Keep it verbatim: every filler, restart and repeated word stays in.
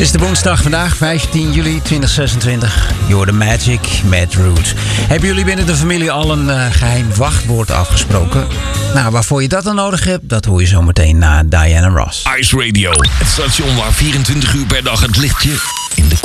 is de woensdag vandaag, vijftien juli tweeduizend zesentwintig. You're the Magic met Roots. Hebben jullie binnen de familie al een uh, geheim wachtwoord afgesproken? Nou, waarvoor je dat dan nodig hebt, dat hoor je zo meteen na Diana Ross. Ice Radio, het station waar vierentwintig uur per dag het lichtje in de